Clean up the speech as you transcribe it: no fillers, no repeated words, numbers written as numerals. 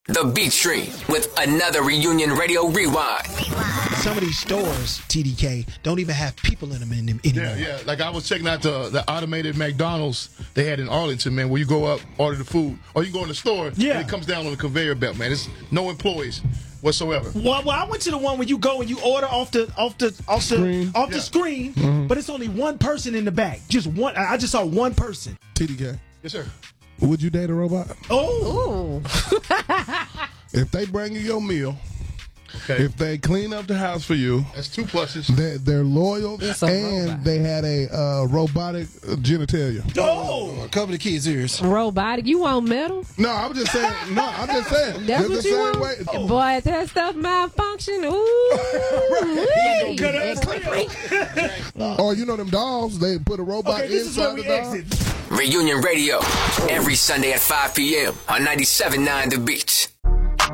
The Beat Stream with another Reunion Radio Rewind. Some of these stores, TDK, don't even have people in them anymore. Yeah. Like I was checking out the automated McDonald's they had in Arlington, man, where you go up, order the food, or you go in the store, and it comes down on the conveyor belt, man. It's no employees whatsoever. Well, I went to the one where you go and you order off the screen, but it's only one person in the back. Just one. I just saw one person. TDK. Yes, sir. Would you date a robot? Oh. If they bring you your meal, okay. If they clean up the house for you, that's 2 pluses. They're loyal, and robot. they had a robotic genitalia. Oh, cover the kids' ears. Robotic? You want metal? No, I'm just saying. That's what the you same want? way. Boy, if that stuff malfunction, Or you know them dolls, they put a robot inside the doll. Reunion Radio, every Sunday at 5 p.m. on 97.9 The Beat.